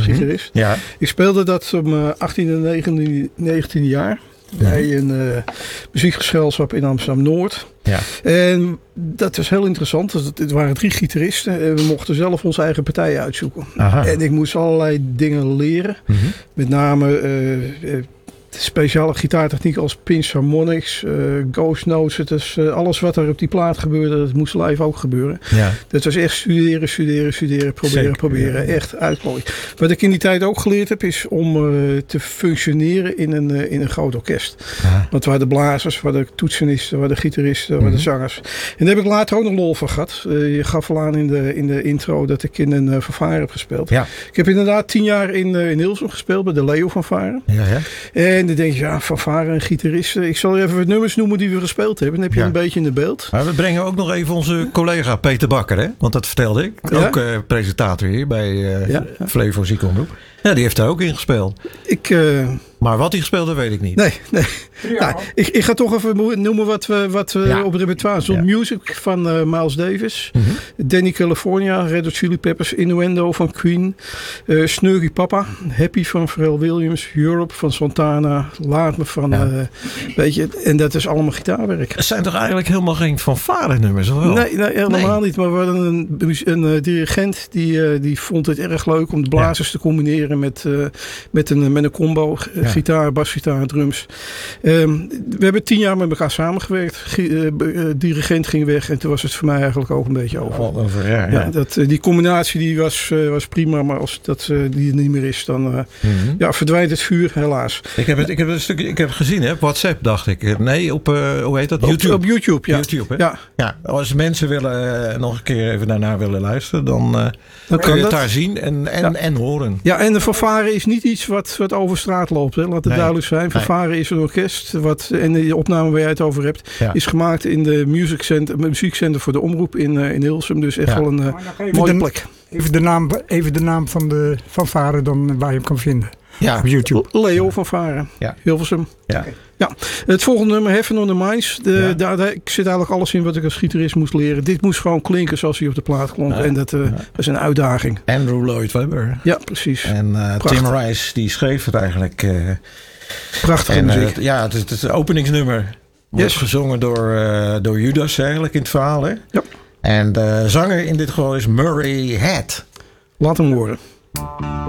gitarist. Ja. Ik speelde dat op mijn 18e en 19e jaar. Bij een muziekgezelschap in Amsterdam-Noord. Ja. En dat was heel interessant. Het waren 3 gitaristen. En we mochten zelf onze eigen partijen uitzoeken. Aha. En ik moest allerlei dingen leren. Mm-hmm. Met name speciale gitaartechnieken als pinch harmonics, ghost notes. Het is, alles wat er op die plaat gebeurde, dat moest live ook gebeuren. Ja. Dat was echt studeren, proberen. Ja. Echt uitplooien. Wat ik in die tijd ook geleerd heb, is om te functioneren in een groot orkest. Ja. Want we hadden blazers, we hadden toetsenisten, we hadden gitaristen, we hadden zangers. En daar heb ik later ook nog lol van gehad. Je gaf al aan in de intro dat ik in een fanfare heb gespeeld. Ja. Ik heb inderdaad 10 jaar in Hilversum gespeeld bij de Leo fanfare. Ja. En dan denk je, ja, fanfare en gitaristen. Ik zal je even wat nummers noemen die we gespeeld hebben. Dan heb je een beetje in de beeld. Maar we brengen ook nog even onze collega Peter Bakker, hè? Want dat vertelde ik. Ja? Ook presentator hier bij Flevo Ziekenomroep. Ja, die heeft daar ook in gespeeld. Maar wat hij gespeeld heeft, weet ik niet. Nee. Nou, ik ga toch even noemen wat we op het repertoire stond. Music van Miles Davis. Mm-hmm. Danny California, Red Hot Chili Peppers. Innuendo van Queen. Snuggy Papa. Happy van Pharrell Williams. Europe van Santana. Laat me van... weet je, en dat is allemaal gitaarwerk. Het zijn toch eigenlijk helemaal geen fanfare nummers, of wel? Nee, helemaal niet. Maar we hadden een dirigent die vond het erg leuk om de blazers te combineren met een combo. Gitaar, basgitaar, drums. We hebben 10 jaar met elkaar samengewerkt. Dirigent ging weg en toen was het voor mij eigenlijk ook een beetje over. Die combinatie die was prima, maar als die er niet meer is, dan verdwijnt het vuur, helaas. Ik heb een stukje, ik heb gezien, hè, op WhatsApp dacht ik. Nee, op hoe heet dat? YouTube. Op YouTube, ja. YouTube, hè? Ja. Als mensen nog een keer even daarnaar willen luisteren, dan kun je het daar zien en horen. Ja, en de fanfare is niet iets wat over straat loopt. Hè. Laat het duidelijk zijn. Fanfare is een orkest. En de opname waar jij het over hebt, is gemaakt in de muziekcenter voor de omroep in Hilversum. Dus echt wel een mooie plek. Even de naam van de fanfare dan waar je hem kan vinden. Ja. Op YouTube. Leo fanfare. Hilversum. Ja. Ja, het volgende nummer, Heaven on the Minds. Daar zit eigenlijk alles in wat ik als gitarist moest leren. Dit moest gewoon klinken zoals hij op de plaat klonk. En dat is een uitdaging. Andrew Lloyd Webber. Ja, precies. En Tim Rice, die schreef het eigenlijk. Prachtige muziek. Het is het openingsnummer. Wordt gezongen door Judas eigenlijk in het verhaal. Hè? Ja. En de zanger in dit geval is Murray Head. Laat hem horen.